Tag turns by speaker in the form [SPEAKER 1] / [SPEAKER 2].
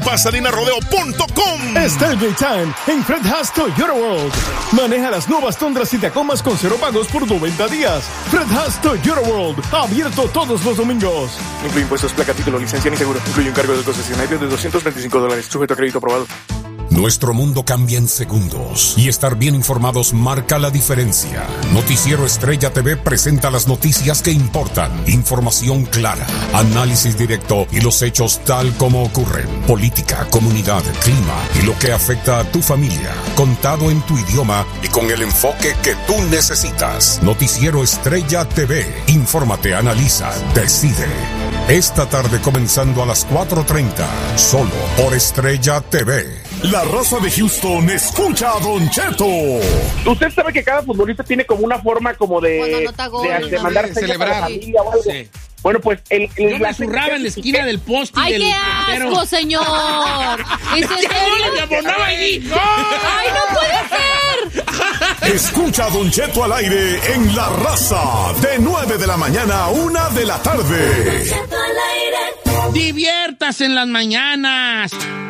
[SPEAKER 1] PasadinaRodeo.com.
[SPEAKER 2] Stargate Time en Fred Haas Toyota World. Maneja las nuevas Tundras y Tacomas con 0 pagos por 90 días. Fred Haas Toyota World, abierto todos los domingos.
[SPEAKER 3] Incluye impuestos, placa, título, licencia y seguro. Incluye un cargo del concesionario de $225, sujeto a crédito aprobado.
[SPEAKER 1] Nuestro mundo cambia en segundos y estar bien informados marca la diferencia. Noticiero Estrella TV presenta las noticias que importan, información clara, análisis directo y los hechos tal como ocurren. Política, comunidad, clima y lo que afecta a tu familia, contado en tu idioma y con el enfoque que tú necesitas. Noticiero Estrella TV, infórmate, analiza, decide. Esta tarde comenzando a las 4:30, solo por Estrella TV.
[SPEAKER 4] La raza de Houston escucha a Don Cheto.
[SPEAKER 5] Usted sabe que cada futbolista tiene como una forma como de mandar
[SPEAKER 6] celebrar
[SPEAKER 5] a la familia o algo. Sí. Bueno, pues
[SPEAKER 6] yo me zurraba en la esquina del poste.
[SPEAKER 7] ¡Ay, qué asco, señor! ¿En serio?
[SPEAKER 6] ¡Le abonaba allí!
[SPEAKER 7] ¡Ay, no puede ser!
[SPEAKER 4] Escucha a Don Cheto al aire en La Raza, de 9 de la mañana a 1 de la tarde.
[SPEAKER 6] Diviértase en las mañanas.